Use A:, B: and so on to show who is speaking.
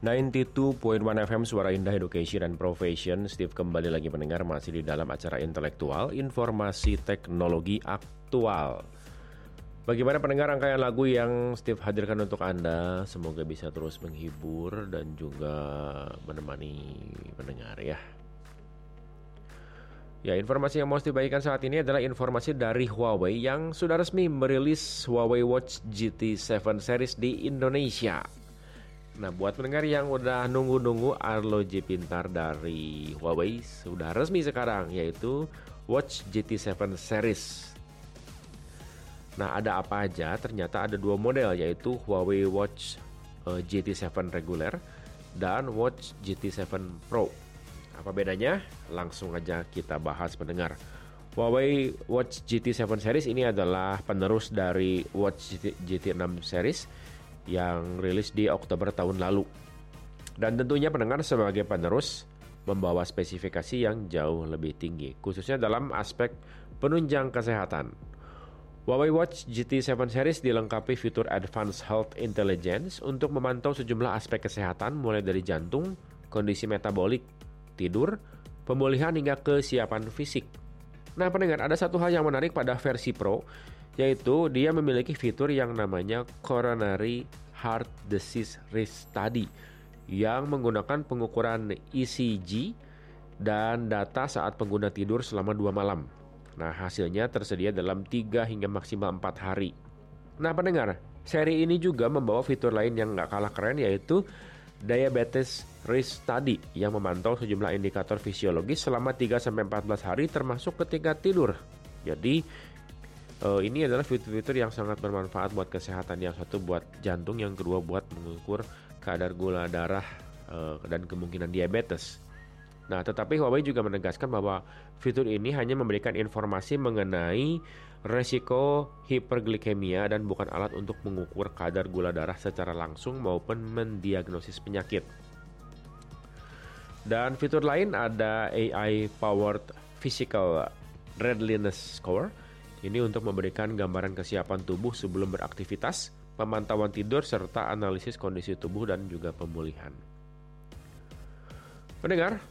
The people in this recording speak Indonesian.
A: 92.1 FM Suara Indah Education and Profession. Steve kembali lagi mendengar, masih di dalam acara intelektual, informasi teknologi aktual. Bagaimana pendengar rangkaian lagu yang Steve hadirkan untuk Anda? Semoga bisa terus menghibur dan juga menemani pendengar ya. Ya, informasi yang mau Steve bagikan saat ini adalah informasi dari Huawei yang sudah resmi merilis Huawei Watch GT 7 series di Indonesia. Nah, buat pendengar yang udah nunggu-nunggu arloji pintar dari Huawei sudah resmi sekarang, yaitu Watch GT 7 series. Nah, ada apa aja? Ternyata ada dua model, yaitu Huawei Watch GT 7 reguler dan Watch GT 7 Pro. Apa bedanya? Langsung aja kita bahas pendengar. Huawei Watch GT 7 series ini adalah penerus dari Watch GT 6 series yang rilis di Oktober tahun lalu. Dan tentunya pendengar sebagai penerus membawa spesifikasi yang jauh lebih tinggi, khususnya dalam aspek penunjang kesehatan. Huawei Watch GT 7 series dilengkapi fitur Advanced Health Intelligence untuk memantau sejumlah aspek kesehatan mulai dari jantung, kondisi metabolik, tidur, pemulihan hingga kesiapan fisik. Nah pendengar, ada satu hal yang menarik pada versi Pro, yaitu dia memiliki fitur yang namanya Coronary Heart Disease Risk Study yang menggunakan pengukuran ECG dan data saat pengguna tidur selama 2 malam. Nah, hasilnya tersedia dalam 3 hingga maksimal 4 hari. Nah, pendengar, seri ini juga membawa fitur lain yang gak kalah keren, yaitu Diabetes Risk Study yang memantau sejumlah indikator fisiologis selama 3-14 hari termasuk ketika tidur. Jadi ini adalah fitur-fitur yang sangat bermanfaat buat kesehatan. Yang satu buat jantung, yang kedua buat mengukur kadar gula darah dan kemungkinan diabetes. Nah, tetapi Huawei juga menegaskan bahwa fitur ini hanya memberikan informasi mengenai resiko hiperglikemia dan bukan alat untuk mengukur kadar gula darah secara langsung maupun mendiagnosis penyakit. Dan fitur lain ada AI Powered Physical Readiness Score. Ini untuk memberikan gambaran kesiapan tubuh sebelum beraktivitas, pemantauan tidur, serta analisis kondisi tubuh dan juga pemulihan. Pendengar,